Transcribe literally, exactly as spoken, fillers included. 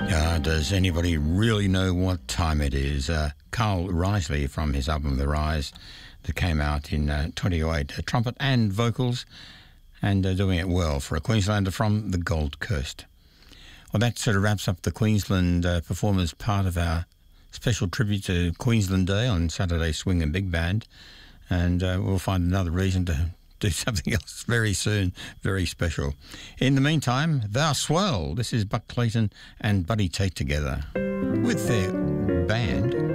Uh, does anybody really know what time it is? Uh, Carl Risley from his album The Rise that came out in uh, twenty oh eight, uh, trumpet and vocals, and uh, doing it well for a Queenslander from the Gold Coast. Well, that sort of wraps up the Queensland uh, performers part of our special tribute to Queensland Day on Saturday Swing and Big Band, and uh, we'll find another reason to do something else very soon, very special. In the meantime, Thou Swell. This is Buck Clayton and Buddy Tate together with their band.